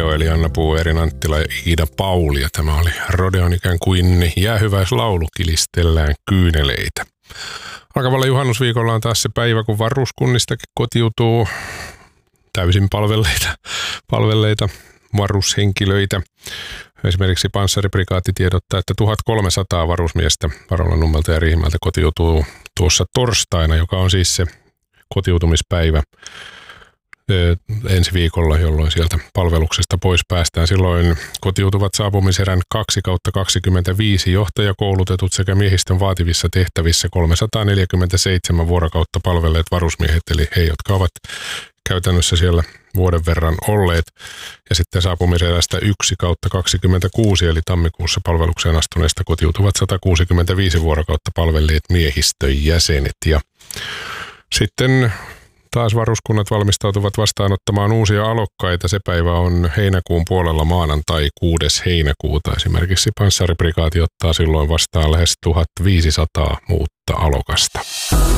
trio, eli Anna Puu, Erin Anttila ja Iida Pauli. Ja tämä oli Rodeon ikään kuin jäähyväislaulu, kilistellään kyyneleitä. Alkavalla juhannusviikolla on taas se päivä, kun varuskunnistakin kotiutuu täysin palvelleita varushenkilöitä. Esimerkiksi Panssariprikaatti tiedottaa, että 1300 varusmiestä Parolan-Nummelta ja Riihimäeltä kotiutuu tuossa torstaina, joka on siis se kotiutumispäivä ensi viikolla, jolloin sieltä palveluksesta pois päästään. Silloin kotiutuvat saapumiserän 2/25 johtajakoulutetut sekä miehistön vaativissa tehtävissä 347 vuorokautta palvelleet varusmiehet, eli he, jotka ovat käytännössä siellä vuoden verran olleet. Ja sitten saapumiserästä 1/26, eli tammikuussa palvelukseen astuneista kotiutuvat 165 vuorokautta palvelleet miehistön jäsenet. Ja sitten taas varuskunnat valmistautuvat vastaanottamaan uusia alokkaita. Se päivä on heinäkuun puolella maanantai 6. heinäkuuta. Esimerkiksi Panssariprikaati ottaa silloin vastaan lähes 1500 uutta alokasta.